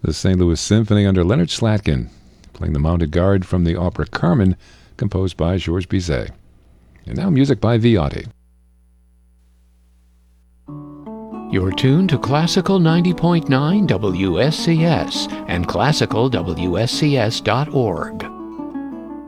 the St. Louis Symphony under Leonard Slatkin, playing the Mounted Guard from the opera Carmen, composed by Georges Bizet. And now music by Viotti. You're tuned to Classical 90.9 WSCS and classicalwscs.org.